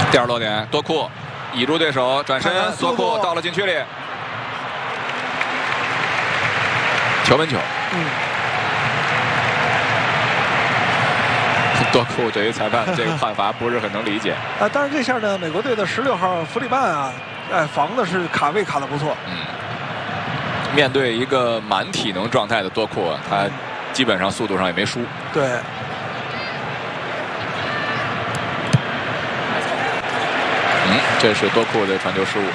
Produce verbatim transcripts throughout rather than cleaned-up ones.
第二落点，多库倚住对手转身，多库到了禁区里，球门球。 嗯。 多库对于裁判这个判罚不是很能理解。 啊，但是这下呢，美国队的十六号弗里曼啊，哎，防的是卡位卡的不错。 嗯。面对一个满体能状态的多库，他基本上速度上也没输。 对。 嗯，这是多库的传球失误。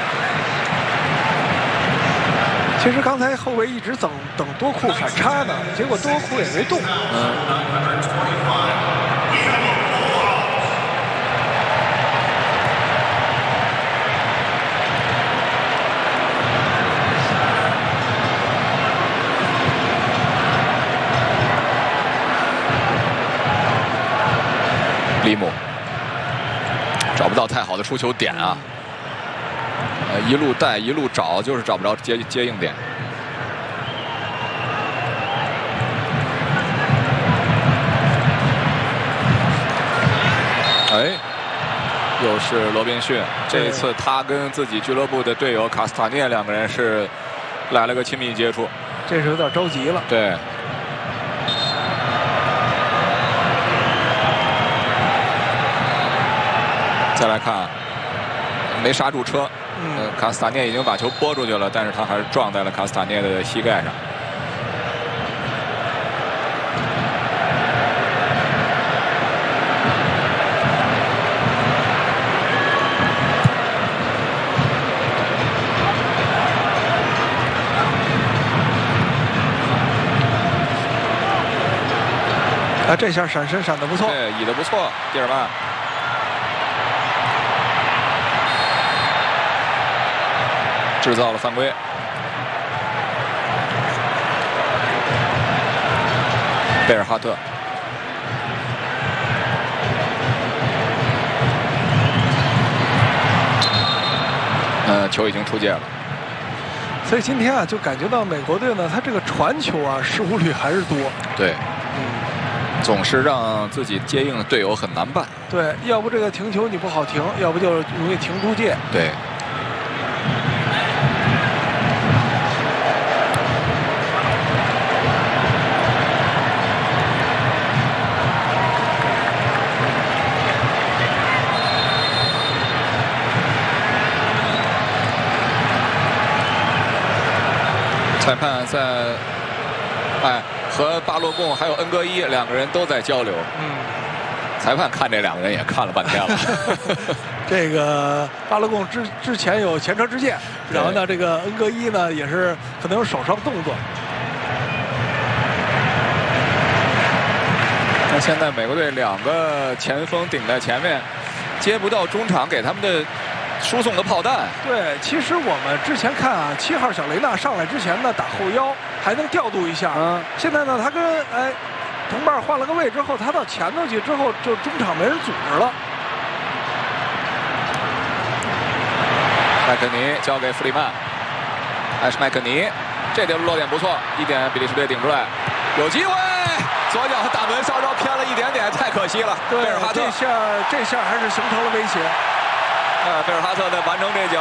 其实刚才后卫一直等等多库反插呢，结果多库也没动。 嗯。利姆找不到太好的出球点啊，呃，一路带一路找，就是找不着接接应点。哎，又是罗宾逊，这一次他跟自己俱乐部的队友卡斯塔涅两个人是来了个亲密接触， 这是有点着急了。 对。再来看，没刹住车，嗯、呃，卡斯塔涅已经把球拨出去了，但是他还是撞在了卡斯塔涅的膝盖上。 啊，这下闪身闪得不错， 对，倚得不错，蒂尔曼。制造了犯规，贝尔哈特，呃，球已经出界了。 所以今天啊，就感觉到美国队呢，他这个传球啊，失误率还是多。 对， 嗯， 总是让自己接应的队友很难办。 对，要不这个停球你不好停，要不就容易停出界。 对。裁判在，哎，和巴洛贡还有恩戈伊两个人都在交流。 嗯， 裁判看这两个人也看了半天了。 这个巴洛贡之之前有前车之鉴，然后呢，这个恩戈伊呢也是可能有手上动作。 那现在美国队两个前锋顶在前面，接不到中场给他们的输送的炮弹。 对，其实我们之前看啊，七号小雷纳上来之前呢，打后腰还能调度一下。嗯，现在呢，他跟哎同伴换了个位之后，他到前头去之后，就中场没人组织了。 麦克尼交给弗里曼，还是麦克尼，这条落点不错，一点比利时队顶出来，有机会，左脚打门稍稍偏了一点点，太可惜了。 对， 贝尔哈特这下这下还是形成了威胁。 呃，贝尔哈特在完成这脚。